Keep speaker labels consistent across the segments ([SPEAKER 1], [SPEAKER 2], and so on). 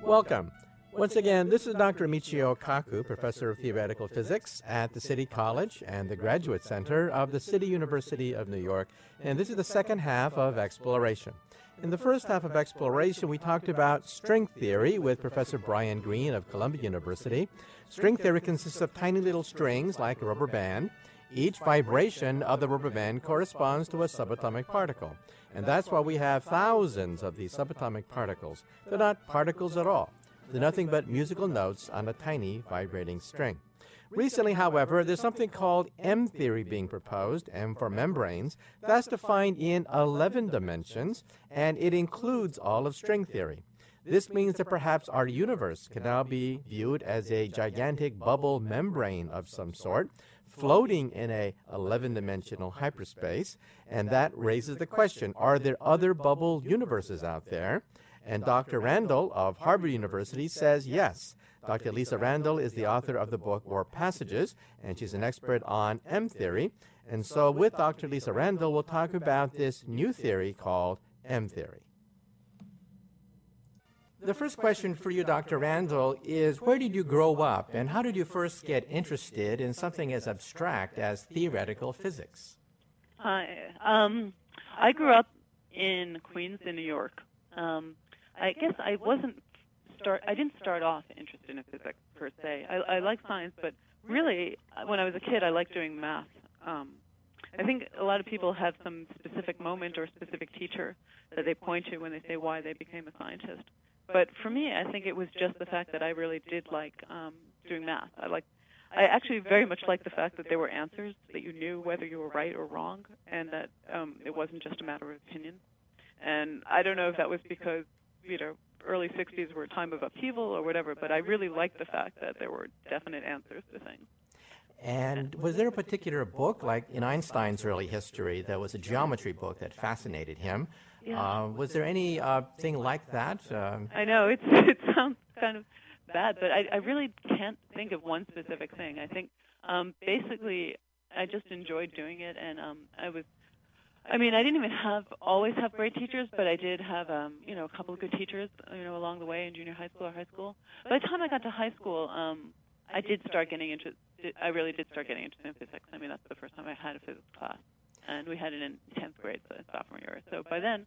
[SPEAKER 1] Welcome. Once again, this is Dr. Michio Kaku, Professor of Theoretical Physics at the City College and the Graduate Center of the City University of New York, and this is the second half of Exploration. In the first half of Exploration, we talked about string theory with Professor Brian Greene of Columbia University. String theory consists of tiny little strings like a rubber band. Each vibration of the rubber band corresponds to a subatomic particle, and that's why we have thousands of these subatomic particles. They're not particles at all. They're nothing but musical notes on a tiny vibrating string. Recently, however, there's something called M theory being proposed, M for membranes. That's defined in 11 dimensions, and it includes all of string theory. This means that perhaps our universe can now be viewed as a gigantic bubble membrane of some sort, floating in a 11-dimensional hyperspace, and that raises the question, are there other bubble universes out there? And Dr. Randall of Harvard University says yes. Dr. Lisa Randall is the author of the book Warp Passages, and she's an expert on M theory. And so with Dr. Lisa Randall, we'll talk about this new theory called M theory. The first question for you, Dr. Randall, is where did you grow up, and how did you first get interested in something as abstract as theoretical physics?
[SPEAKER 2] I grew up in Queens, in New York. I guess I didn't start off interested in physics per se. I like science, but really, when I was a kid, I liked doing math. I think a lot of people have some specific moment or specific teacher that they point to when they say why they became a scientist. But for me, I think it was just the fact that I really did like doing math. I actually very much liked the fact that there were answers, that you knew whether you were right or wrong, and that it wasn't just a matter of opinion. And I don't know if that was because, early 60s were a time of upheaval or whatever, but I really liked the fact that there were definite answers to things.
[SPEAKER 1] And was there a particular book, like in Einstein's early history, there was a geometry book that fascinated him?
[SPEAKER 2] Yeah.
[SPEAKER 1] Was there any thing like that?
[SPEAKER 2] I know, it sounds kind of bad, but I really can't think of one specific thing. I think basically I just enjoyed doing it, and I didn't even always have great teachers, but I did have, a couple of good teachers, along the way in junior high school or high school. By the time I got to high school, I really did start getting interested in physics. That's the first time I had a physics class, and we had it in 10th grade, so sophomore year. So by then,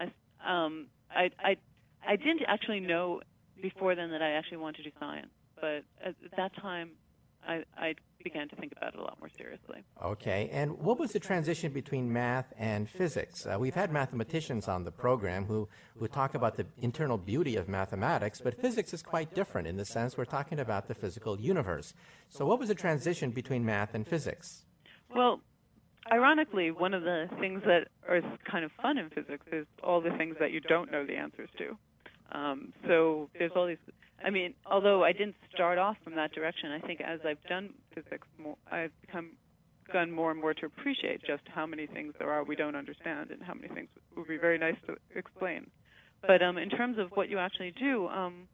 [SPEAKER 2] I didn't actually know before then that I actually wanted to do science, but at that time, I began to think about it a lot more seriously.
[SPEAKER 1] Okay, and what was the transition between math and physics? We've had mathematicians on the program who talk about the internal beauty of mathematics, but physics is quite different in the sense we're talking about the physical universe. So what was the transition between math and physics?
[SPEAKER 2] Well, ironically, one of the things that is kind of fun in physics is all the things that you don't know the answers to. So there's all these... although I didn't start off from that direction, I think as I've done physics more, I've gone more and more to appreciate just how many things there are we don't understand and how many things would be very nice to explain. But in terms of what you actually do,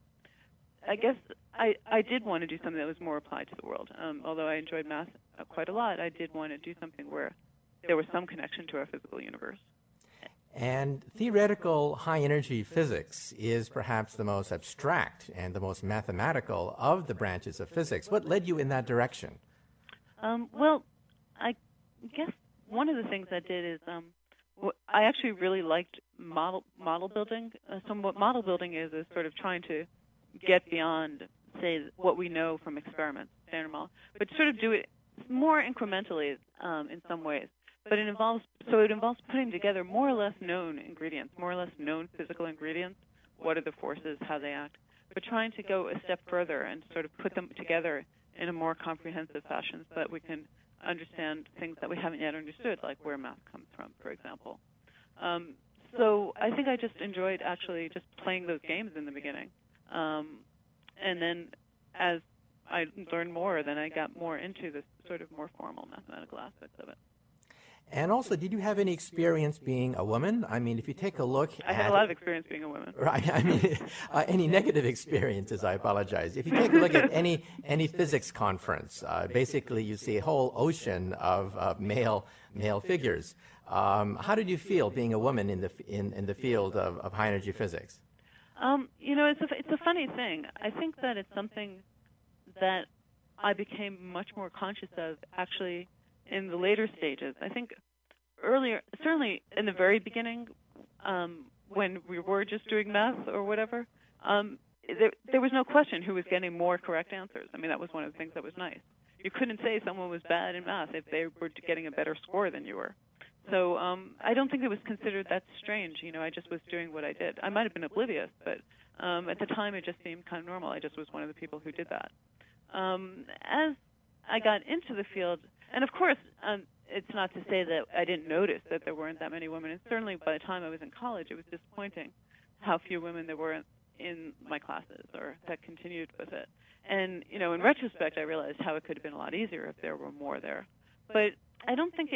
[SPEAKER 2] I guess I did want to do something that was more applied to the world. Although I enjoyed math quite a lot, I did want to do something where there was some connection to our physical universe.
[SPEAKER 1] And theoretical high-energy physics is perhaps the most abstract and the most mathematical of the branches of physics. What led you in that direction?
[SPEAKER 2] Well, I guess one of the things I did is I actually really liked model building. So what model building is sort of trying to get beyond, say, what we know from experiments, standard model, but sort of do it more incrementally in some ways. But it involves putting together more or less known ingredients, more or less known physical ingredients. What are the forces, how they act? But trying to go a step further and sort of put them together in a more comprehensive fashion so that we can understand things that we haven't yet understood, like where math comes from, for example. So I think I just enjoyed actually just playing those games in the beginning. And then as I learned more, then I got more into this sort of more formal mathematical aspects of it.
[SPEAKER 1] And also, did you have any experience being a woman? If you take a look
[SPEAKER 2] I had a lot of experience being a woman.
[SPEAKER 1] Right. Any negative experiences, I apologize. If you take a look at any physics conference, basically you see a whole ocean of male figures. How did you feel being a woman in the field of high-energy physics?
[SPEAKER 2] It's a funny thing. I think that it's something that I became much more conscious of actually in the later stages. I think earlier, certainly in the very beginning, when we were just doing math or whatever, there was no question who was getting more correct answers. I mean, that was one of the things that was nice. You couldn't say someone was bad in math if they were getting a better score than you were. So I don't think it was considered that strange. I just was doing what I did. I might have been oblivious, but at the time it just seemed kind of normal. I just was one of the people who did that. As I got into the field, and of course, it's not to say that I didn't notice that there weren't that many women, and certainly by the time I was in college, it was disappointing how few women there were in my classes or that continued with it. And, in retrospect, I realized how it could have been a lot easier if there were more there. But I don't think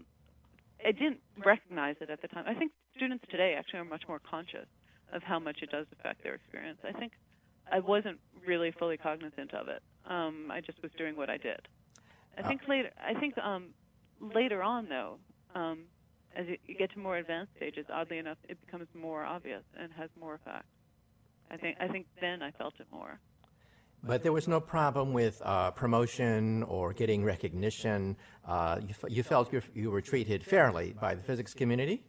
[SPEAKER 2] I didn't recognize it at the time. I think students today actually are much more conscious of how much it does affect their experience. I think I wasn't really fully cognizant of it. I just was doing what I did. I think later on, though, as you get to more advanced stages, oddly enough, it becomes more obvious and has more effect. I think then I felt it more.
[SPEAKER 1] But there was no problem with promotion or getting recognition. You felt you were treated fairly by the physics community?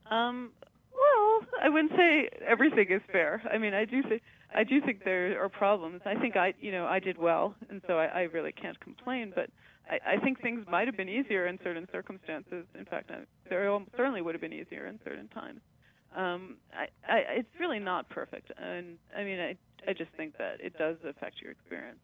[SPEAKER 2] Well, I wouldn't say everything is fair. I mean, I do think there are problems. I think I did well, and so I really can't complain. But I think things might have been easier in certain circumstances. In fact, there certainly would have been easier in certain times. It's really not perfect, and I mean, I just think that it does affect your experience.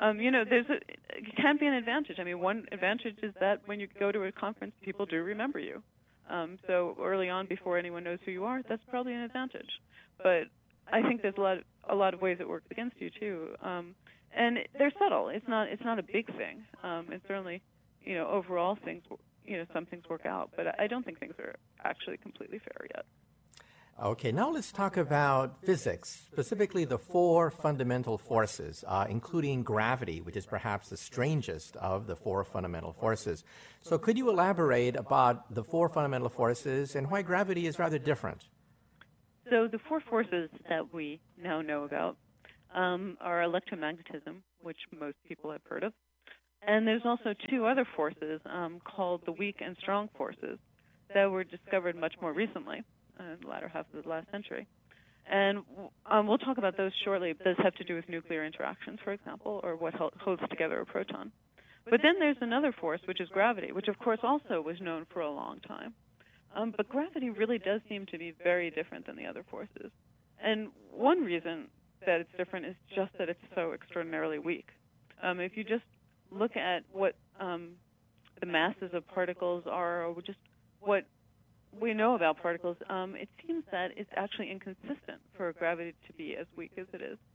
[SPEAKER 2] It can be an advantage. I mean, one advantage is that when you go to a conference, people do remember you. So early on, before anyone knows who you are, that's probably an advantage. But I think there's a lot of ways it works against you too, and they're subtle. It's not a big thing, and certainly, overall things, some things work out. But I don't think things are actually completely fair yet.
[SPEAKER 1] Okay, now let's talk about physics, specifically the four fundamental forces, including gravity, which is perhaps the strangest of the four fundamental forces. So could you elaborate about the four fundamental forces and why gravity is rather different?
[SPEAKER 2] So the four forces that we now know about are electromagnetism, which most people have heard of, and there's also two other forces called the weak and strong forces that were discovered much more recently. In the latter half of the last century. And we'll talk about those shortly. Those have to do with nuclear interactions, for example, or what holds together a proton. But then there's another force, which is gravity, which, of course, also was known for a long time. But gravity really does seem to be very different than the other forces. And one reason that it's different is just that it's so extraordinarily weak. If you just look at what the masses of particles are, or just what we know about particles, it seems that it's actually inconsistent for gravity to be as weak as it is.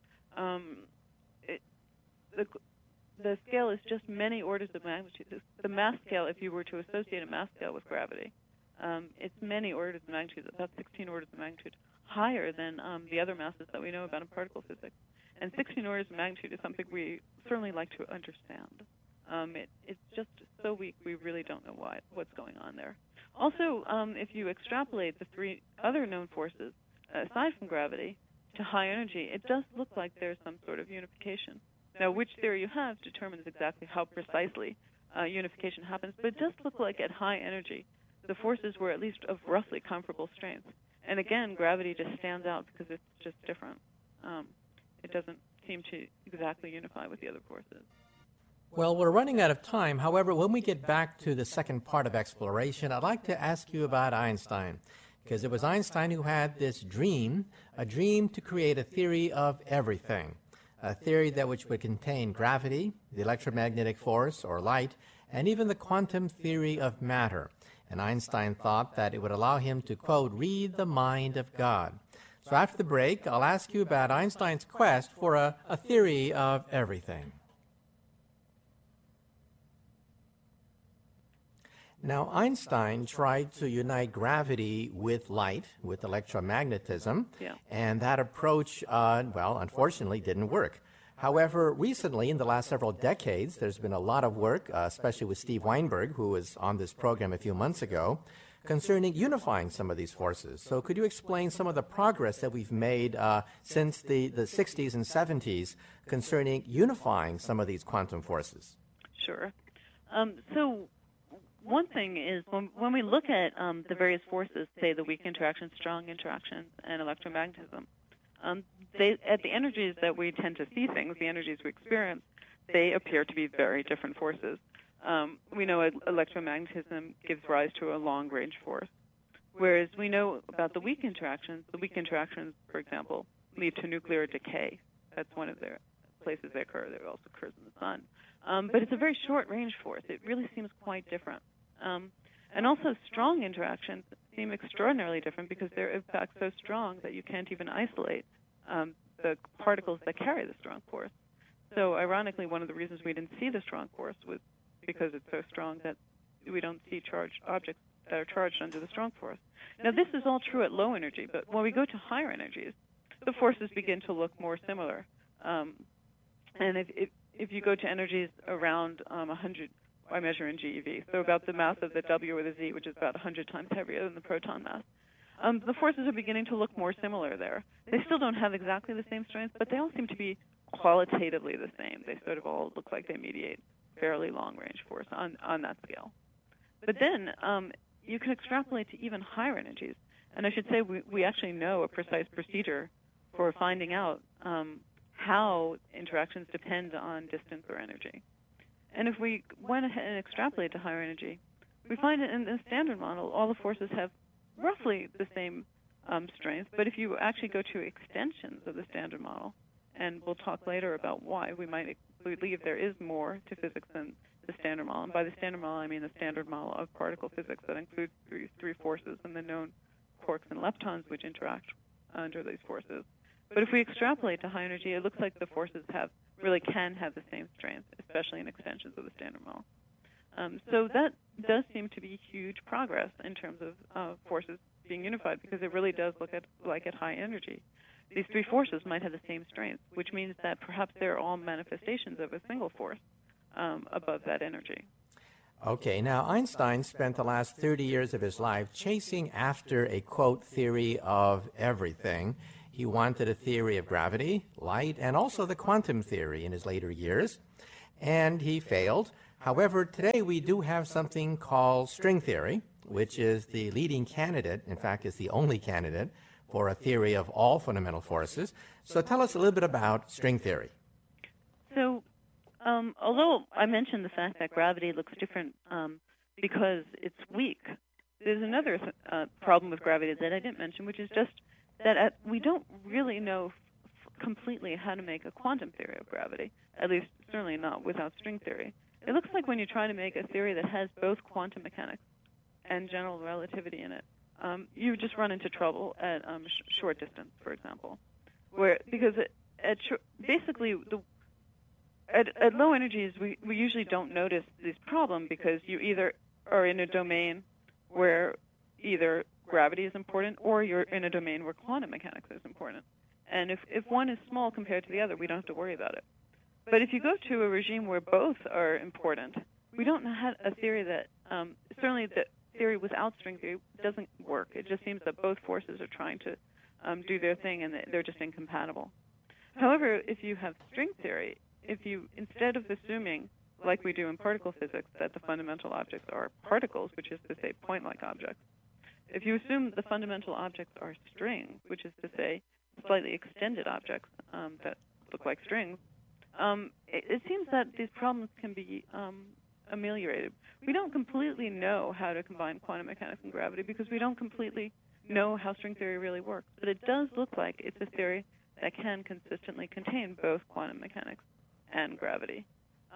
[SPEAKER 2] The scale is just many orders of magnitude. The mass scale, if you were to associate a mass scale with gravity, it's many orders of magnitude, about 16 orders of magnitude, higher than the other masses that we know about in particle physics. And 16 orders of magnitude is something we certainly like to understand. It's just so weak, we really don't know what's going on there. Also, if you extrapolate the three other known forces, aside from gravity, to high energy, it does look like there's some sort of unification. Now, which theory you have determines exactly how precisely unification happens, but it does look like at high energy, the forces were at least of roughly comparable strength. And again, gravity just stands out because it's just different. It doesn't seem to exactly unify with the other forces.
[SPEAKER 1] Well, we're running out of time. However, when we get back to the second part of exploration, I'd like to ask you about Einstein, because it was Einstein who had this dream, a dream to create a theory of everything, a theory that which would contain gravity, the electromagnetic force, or light, and even the quantum theory of matter. And Einstein thought that it would allow him to, quote, read the mind of God. So after the break, I'll ask you about Einstein's quest for a theory of everything. Now, Einstein tried to unite gravity with light, with electromagnetism, and that approach, unfortunately didn't work. However, recently, in the last several decades, there's been a lot of work, especially with Steve Weinberg, who was on this program a few months ago, concerning unifying some of these forces. So could you explain some of the progress that we've made since the 60s and 70s concerning unifying some of these quantum forces?
[SPEAKER 2] Sure. So one thing is when we look at the various forces, say the weak interactions, strong interactions, and electromagnetism, at the energies that we tend to see things, the energies we experience, they appear to be very different forces. We know electromagnetism gives rise to a long-range force, whereas we know about the weak interactions. The weak interactions, for example, lead to nuclear decay. That's one of the places they occur. It also occurs in the sun. But it's a very short-range force. It really seems quite different. And also strong interactions seem extraordinarily different because they're, in fact, so strong that you can't even isolate the particles that carry the strong force. So ironically, one of the reasons we didn't see the strong force was because it's so strong that we don't see charged objects that are charged under the strong force. Now, this is all true at low energy, but when we go to higher energies, the forces begin to look more similar. And if you go to energies around 100, I measure in GeV, so about the mass of the W or the Z, which is about 100 times heavier than the proton mass, the forces are beginning to look more similar there. They still don't have exactly the same strength, but they all seem to be qualitatively the same. They sort of all look like they mediate fairly long-range force on that scale. But then you can extrapolate to even higher energies. And I should say we actually know a precise procedure for finding out how interactions depend on distance or energy. And if we went ahead and extrapolate to higher energy, we find that in the standard model, all the forces have roughly the same strength. But if you actually go to extensions of the standard model, and we'll talk later about why we might believe there is more to physics than the standard model. And by the standard model, I mean the standard model of particle physics that includes three forces and the known quarks and leptons which interact under these forces. But if we extrapolate to high energy, it looks like the forces really can have the same strength, especially in extensions of the standard model. So that does seem to be huge progress in terms of forces being unified, because it really does look like at high energy. These three forces might have the same strength, which means that perhaps they're all manifestations of a single force above that energy.
[SPEAKER 1] Okay, now Einstein spent the last 30 years of his life chasing after a, quote, theory of everything. He wanted a theory of gravity, light, and also the quantum theory in his later years, and he failed. However, today we do have something called string theory, which is the leading candidate, in fact, is the only candidate for a theory of all fundamental forces. So tell us a little bit about string theory.
[SPEAKER 2] So although I mentioned the fact that gravity looks different because it's weak, there's another problem with gravity that I didn't mention, which is just that we don't really know completely how to make a quantum theory of gravity, at least certainly not without string theory. It looks like when you try to make a theory that has both quantum mechanics and general relativity in it, you just run into trouble at short distance, for example, because basically at low energies we usually don't notice this problem because you either are in a domain where either gravity is important or you're in a domain where quantum mechanics is important. And if one is small compared to the other, we don't have to worry about it. But if you go to a regime where both are important, we don't have a theory that certainly the theory without string theory doesn't work. It just seems that both forces are trying to do their thing and they're just incompatible. However, if you have string theory, if you, instead of assuming, like we do in particle physics, that the fundamental objects are particles, which is to say point-like objects, if you assume the fundamental objects are strings, which is to say slightly extended objects that look like strings, it seems that these problems can be ameliorated. We don't completely know how to combine quantum mechanics and gravity because we don't completely know how string theory really works. But it does look like it's a theory that can consistently contain both quantum mechanics and gravity.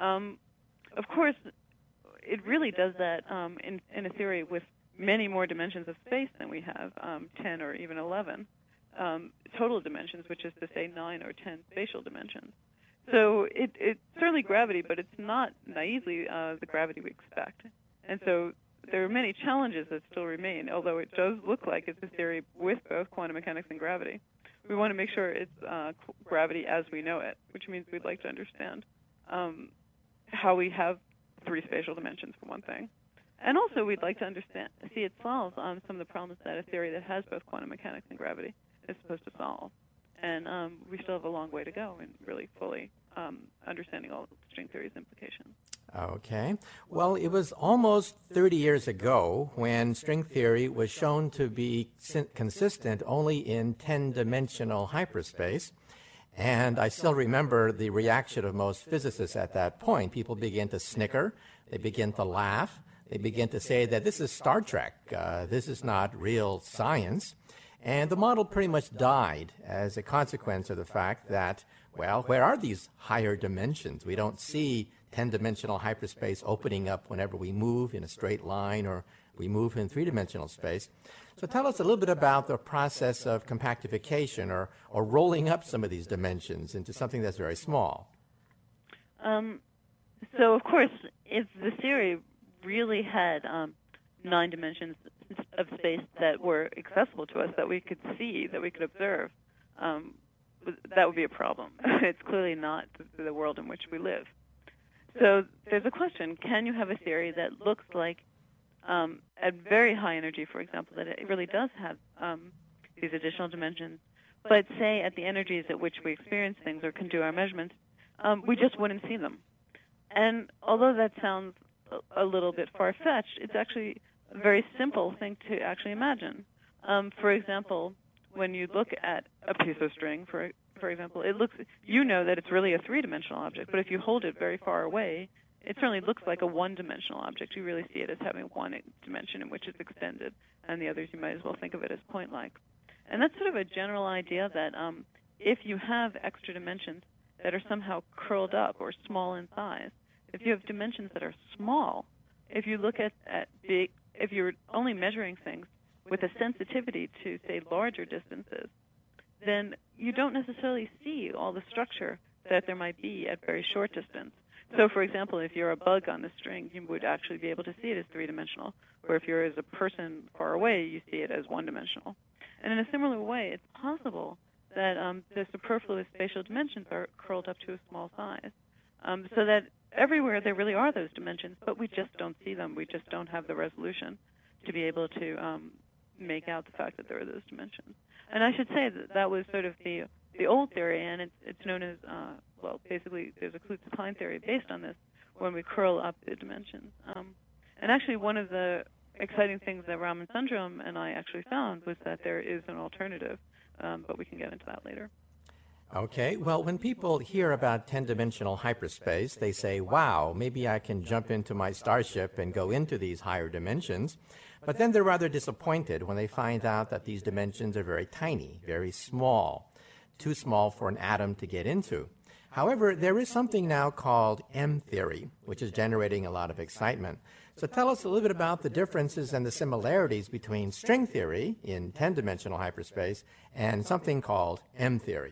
[SPEAKER 2] Of course, it really does that in a theory with many more dimensions of space than we have, 10 or even 11 total dimensions, which is to say 9 or 10 spatial dimensions. So it's certainly gravity, but it's not naively the gravity we expect. And so there are many challenges that still remain, although it does look like it's a theory with both quantum mechanics and gravity. We want to make sure it's gravity as we know it, which means we'd like to understand how we have three spatial dimensions, for one thing. And also, we'd like to see it solve some of the problems that a theory that has both quantum mechanics and gravity is supposed to solve. And we still have a long way to go in really fully understanding all of string theory's implications.
[SPEAKER 1] Okay. Well, it was almost 30 years ago when string theory was shown to be consistent only in 10-dimensional hyperspace. And I still remember the reaction of most physicists at that point. People began to snicker. They began to laugh. They began to say that this is Star Trek. This is not real science. And the model pretty much died as a consequence of the fact that, well, where are these higher dimensions? We don't see 10-dimensional hyperspace opening up whenever we move in a straight line or we move in 3-dimensional space. So tell us a little bit about the process of compactification or rolling up some of these dimensions into something that's very small.
[SPEAKER 2] So, of course, if the theory really had 9 dimensions of space that were accessible to us, that we could see, that we could observe, that would be a problem. It's clearly not the world in which we live. So there's a question, can you have a theory that looks like, at very high energy, for example, that it really does have these additional dimensions, but say at the energies at which we experience things or can do our measurements, we just wouldn't see them. And although that sounds a little bit far-fetched, it's actually a very simple thing to actually imagine. For example, when you look at a piece of string, for example, it looks, you know that it's really a 3-dimensional object, but if you hold it very far away, it certainly looks like a 1-dimensional object. You really see it as having one dimension in which it's extended, and the others you might as well think of it as point-like. And that's sort of a general idea that if you have extra dimensions that are somehow curled up or small in size, if you have dimensions that are small, if you look at big, if you're only measuring things with a sensitivity to, say, larger distances, then you don't necessarily see all the structure that there might be at very short distance. So, for example, if you're a bug on the string, you would actually be able to see it as 3-dimensional, or if you're as a person far away, you see it as 1-dimensional. And in a similar way, it's possible that the superfluous spatial dimensions are curled up to a small size, so that everywhere there really are those dimensions, but we just don't see them. We just don't have the resolution to be able to make out the fact that there are those dimensions. And I should say that that was sort of the old theory, and it's known as, well, basically there's a Kaluza-Klein theory based on this, when we curl up the dimensions. And actually one of the exciting things that Raman Sundram and I actually found was that there is an alternative, but we can get into that later.
[SPEAKER 1] Okay, well, when people hear about 10-dimensional hyperspace, they say, wow, maybe I can jump into my starship and go into these higher dimensions. But then they're rather disappointed when they find out that these dimensions are very tiny, very small, too small for an atom to get into. However, there is something now called M-theory, which is generating a lot of excitement. So tell us a little bit about the differences and the similarities between string theory in 10-dimensional hyperspace and something called M-theory.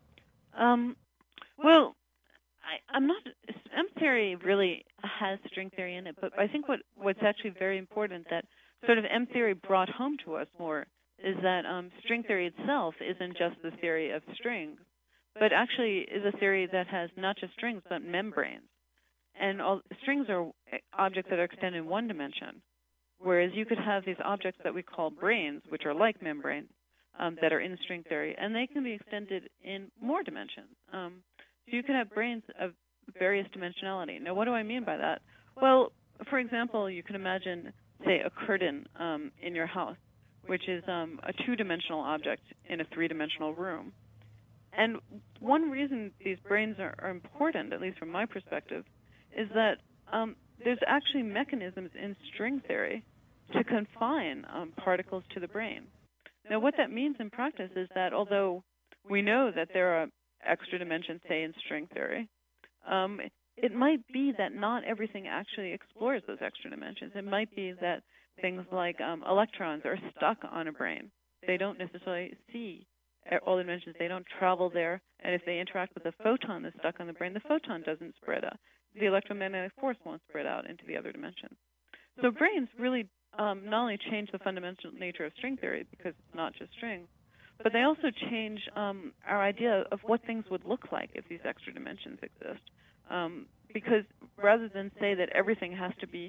[SPEAKER 2] Well, M-theory really has string theory in it, but I think what's actually very important that sort of M-theory brought home to us more is that string theory itself isn't just the theory of strings, but actually is a theory that has not just strings, but membranes. And strings are objects that are extended in 1 dimension, whereas you could have these objects that we call branes, which are like membranes, that are in string theory, and they can be extended in more dimensions. So you can have branes of various dimensionality. Now, what do I mean by that? Well, for example, you can imagine, say, a curtain in your house, which is a 2-dimensional object in a 3-dimensional room. And one reason these branes are important, at least from my perspective, is that there's actually mechanisms in string theory to confine particles to the brane. Now, what that means in practice is that although we know that there are extra dimensions, say, in string theory, it might be that not everything actually explores those extra dimensions. It might be that things like electrons are stuck on a brane. They don't necessarily see all the dimensions. They don't travel there, and if they interact with a photon that's stuck on the brane, the photon doesn't spread out. The electromagnetic force won't spread out into the other dimensions. So branes really not only change the fundamental nature of string theory, because it's not just strings, but they also change our idea of what things would look like if these extra dimensions exist. Because rather than say that everything has to be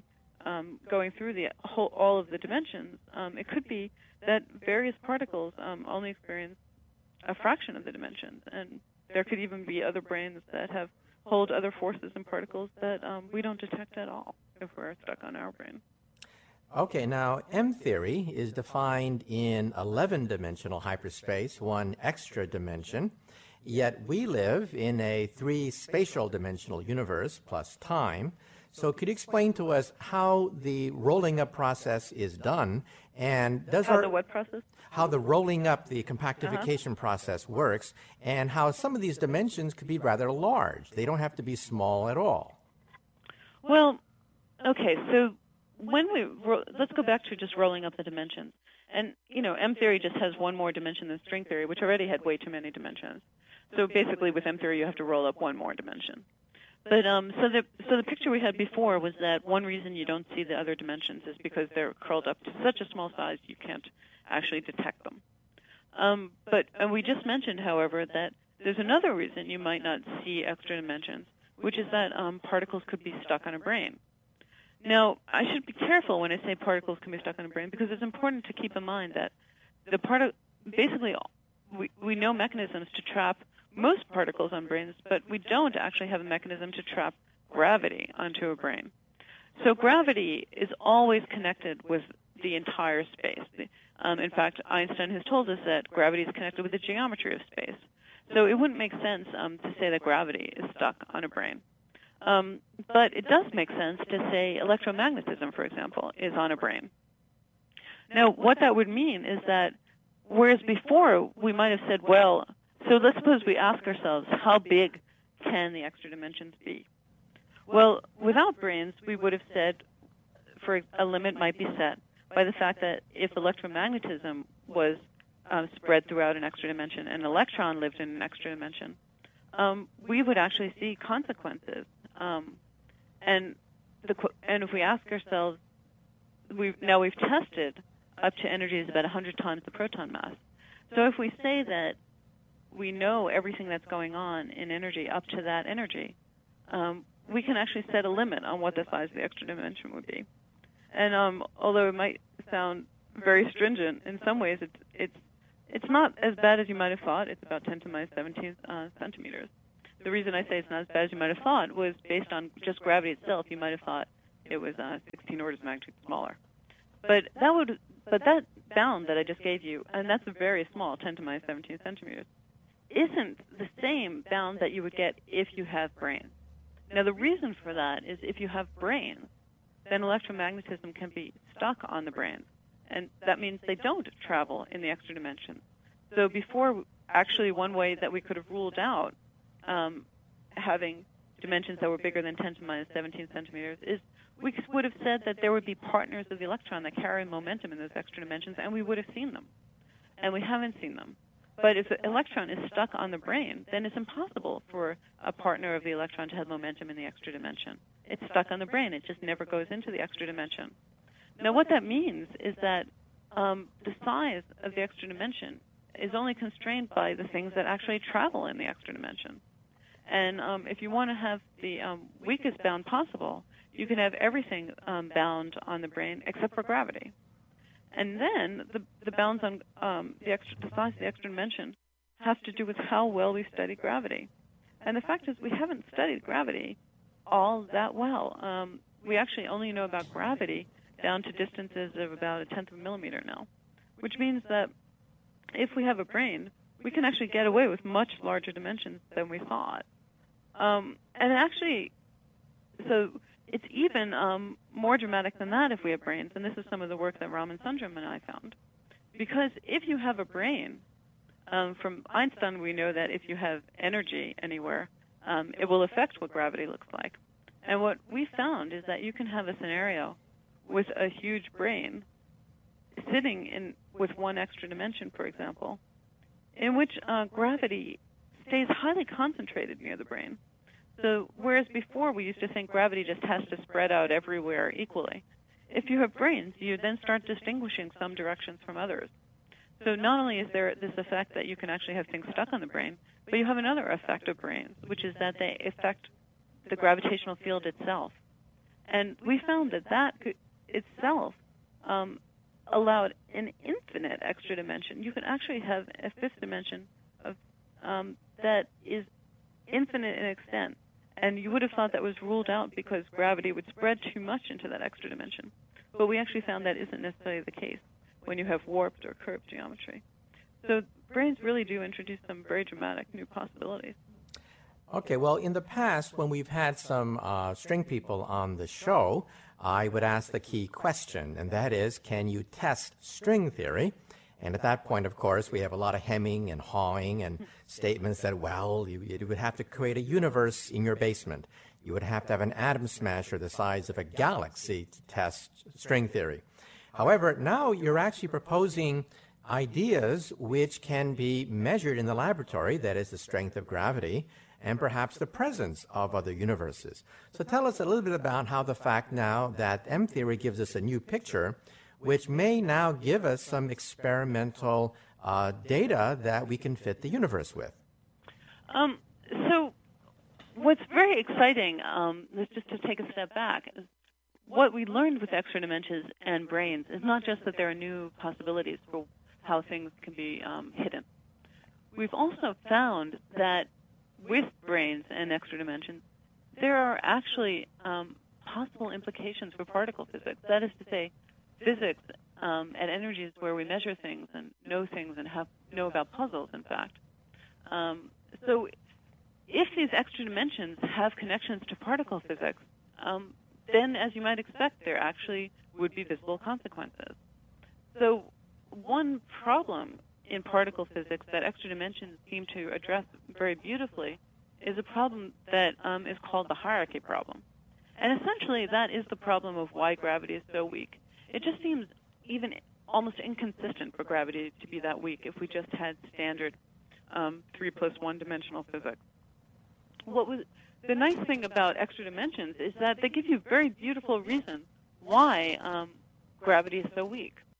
[SPEAKER 2] going through all of the dimensions, it could be that various particles only experience a fraction of the dimensions, and there could even be other brains that hold other forces and particles that we don't detect at all if we're stuck on our brain.
[SPEAKER 1] Okay, now M theory is defined in 11-dimensional hyperspace, one extra dimension, yet we live in a 3-spatial dimensional universe plus time. So could you explain to us how the rolling up process is done, and
[SPEAKER 2] how the what process?
[SPEAKER 1] How the rolling up, the compactification process works, and how some of these dimensions could be rather large. They don't have to be small at all.
[SPEAKER 2] Well, okay, so let's go back to just rolling up the dimensions. And, M theory just has one more dimension than string theory, which already had way too many dimensions. So basically with M theory, you have to roll up one more dimension. But so the picture we had before was that one reason you don't see the other dimensions is because they're curled up to such a small size you can't actually detect them. And we just mentioned, however, that there's another reason you might not see extra dimensions, which is that particles could be stuck on a brane. Now, I should be careful when I say particles can be stuck on a brane, because it's important to keep in mind that basically we know mechanisms to trap most particles on branes, but we don't actually have a mechanism to trap gravity onto a brane. So gravity is always connected with the entire space. In fact, Einstein has told us that gravity is connected with the geometry of space. So it wouldn't make sense to say that gravity is stuck on a brane. But it does make sense to say electromagnetism, for example, is on a brane. Now, what that would mean is that whereas before we might have said, well, so let's suppose we ask ourselves, how big can the extra dimensions be? Well, without branes, we would have said a limit might be set by the fact that if electromagnetism was spread throughout an extra dimension and an electron lived in an extra dimension, we would actually see consequences. And if we ask ourselves, we've tested up to energies about 100 times the proton mass. So if we say that we know everything that's going on in energy up to that energy, we can actually set a limit on what the size of the extra dimension would be. And although it might sound very stringent, in some ways it's not as bad as you might have thought. It's about 10 to the minus 17 centimeters. The reason I say it's not as bad as you might have thought was based on just gravity itself. You might have thought it was 16 orders of magnitude smaller. But that bound that I just gave you, and that's a very small, 10 to the minus 17 centimeters, isn't the same bound that you would get if you have branes. Now, the reason for that is if you have branes, then electromagnetism can be stuck on the branes, and that means they don't travel in the extra dimension. So before, actually, one way that we could have ruled out having dimensions that were bigger than 10 to the minus 17 centimeters is we would have said that there would be partners of the electron that carry momentum in those extra dimensions, and we would have seen them. And we haven't seen them. But if the electron is stuck on the brane, then it's impossible for a partner of the electron to have momentum in the extra dimension. It's stuck on the brane. It just never goes into the extra dimension. Now, what that means is that the size of the extra dimension is only constrained by the things that actually travel in the extra dimension. And if you want to have the weakest bound possible, you can have everything bound on the brane except for gravity. And then the bounds on the size of the extra dimension have to do with how well we study gravity. And the fact is we haven't studied gravity all that well. We actually only know about gravity down to distances of about a tenth of a millimeter now, which means that if we have a brane, we can actually get away with much larger dimensions than we thought. And actually, so it's even more dramatic than that if we have branes, and this is some of the work that Raman Sundram and I found. Because if you have a brane, from Einstein we know that if you have energy anywhere, it will affect what gravity looks like. And what we found is that you can have a scenario with a huge brane sitting with one extra dimension, for example, in which gravity stays highly concentrated near the brane. So whereas before we used to think gravity just has to spread out everywhere equally, if you have branes, you then start distinguishing some directions from others. So not only is there this effect that you can actually have things stuck on the brane, but you have another effect of branes, which is that they affect the gravitational field itself. And we found that that could itself allowed an infinite extra dimension. You can actually have a fifth dimension of that is infinite in extent. And you would have thought that was ruled out because gravity would spread too much into that extra dimension. But we actually found that isn't necessarily the case when you have warped or curved geometry. So brains really do introduce some very dramatic new possibilities.
[SPEAKER 1] Okay, well, in the past, when we've had some string people on the show, I would ask the key question, and that is, can you test string theory? And at that point, of course, we have a lot of hemming and hawing and statements that, well, you would have to create a universe in your basement. You would have to have an atom smasher the size of a galaxy to test string theory. However, now you're actually proposing ideas which can be measured in the laboratory, that is the strength of gravity, and perhaps the presence of other universes. So tell us a little bit about how the fact now that M-theory gives us a new picture, which may now give us some experimental data that we can fit the universe with.
[SPEAKER 2] So what's very exciting, just to take a step back, is what we learned with extra dimensions and brains is not just that there are new possibilities for how things can be hidden. We've also found that with brains and extra dimensions, there are actually possible implications for particle physics. That is to say, physics at energies where we measure things and know things and know about puzzles, in fact. So if these extra dimensions have connections to particle physics, then, as you might expect, there actually would be visible consequences. So one problem in particle physics that extra dimensions seem to address very beautifully is a problem that is called the hierarchy problem. And essentially, that is the problem of why gravity is so weak. It just seems even almost inconsistent for gravity to be that weak if we just had standard 3+1 dimensional physics. The nice thing about extra dimensions is that they give you very beautiful reasons why gravity is so weak.